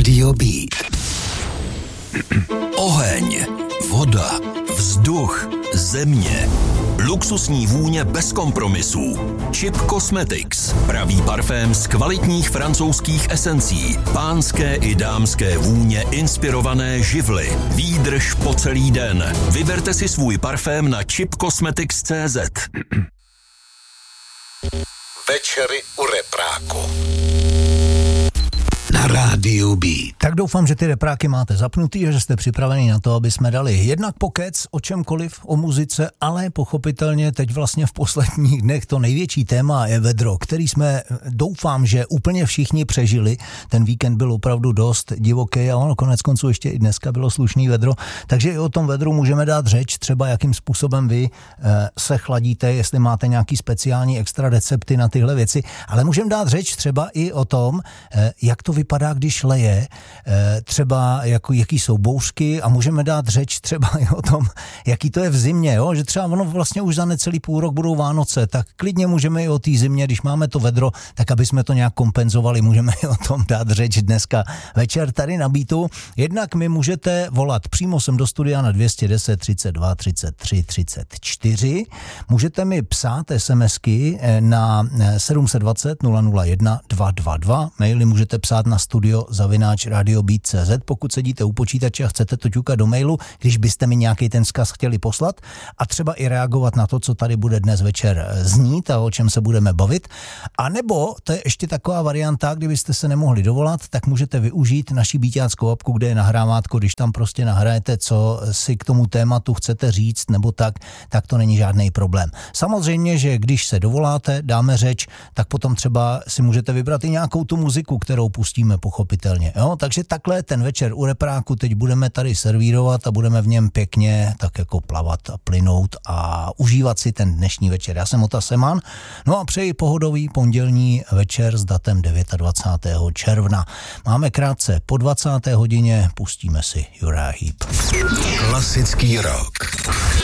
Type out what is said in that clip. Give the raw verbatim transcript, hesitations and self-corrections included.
Rádio Beat. Oheň, voda, vzduch, země. Luxusní vůně bez kompromisů. Chip Cosmetics. Pravý parfém z kvalitních francouzských esencí. Pánské i dámské vůně inspirované živly. Výdrž po celý den. Vyberte si svůj parfém na chip cosmetics tečka cé zet. Večery u repráku. Na Rádiu Beat. Tak doufám, že ty repráky máte zapnutý a že jste připraveni na to, aby jsme dali jednak pokec o čemkoliv, o muzice, ale pochopitelně teď vlastně v posledních dnech to největší téma je vedro, který jsme, doufám, že úplně všichni přežili. Ten víkend byl opravdu dost divoký a ono konec konců ještě i dneska bylo slušný vedro, takže i o tom vedru můžeme dát řeč, třeba jakým způsobem vy eh, se chladíte, jestli máte nějaký speciální extra recepty na tyhle věci, ale můžeme dát řeč třeba i o tom, eh, jak to vypadá, když leje, třeba jako, jaký jsou bouřky a můžeme dát řeč třeba i o tom, jaký to je v zimě, jo? Že třeba ono vlastně už za necelý půl rok budou Vánoce, tak klidně můžeme i o té zimě, když máme to vedro, tak aby jsme to nějak kompenzovali, můžeme i o tom dát řeč dneska večer tady na Beatu. Jednak mi můžete volat přímo sem do studia na dvě stě deset, třicet dva, třicet tři, třicet čtyři. Můžete mi psát SMSky na sedm set dvacet, nula nula jedna, dvě dvě dva. Maily můžete psát na studio zavináč radiobeat tečka cé zet, pokud sedíte u počítače a chcete to ťukat do mailu, když byste mi nějaký ten vzkaz chtěli poslat a třeba i reagovat na to, co tady bude dnes večer znít a o čem se budeme bavit. A nebo to je ještě taková varianta, kdybyste se nemohli dovolat, tak můžete využít naši beatáckou apku, kde je nahrávátko, když tam prostě nahrajete, co si k tomu tématu chcete říct nebo tak, tak to není žádný problém. Samozřejmě, že když se dovoláte, dáme řeč, tak potom třeba si můžete vybrat i nějakou tu muziku, kterou pustíme pochopitelně. Jo? Takže takhle ten večer u repráku teď budeme tady servírovat a budeme v něm pěkně tak jako plavat a plynout a užívat si ten dnešní večer. Já jsem Ota Seman, no a přeji pohodový pondělní večer s datem dvacátého devátého června. Máme krátce po dvacáté hodině, pustíme si Uriah Heep. Klasický rock.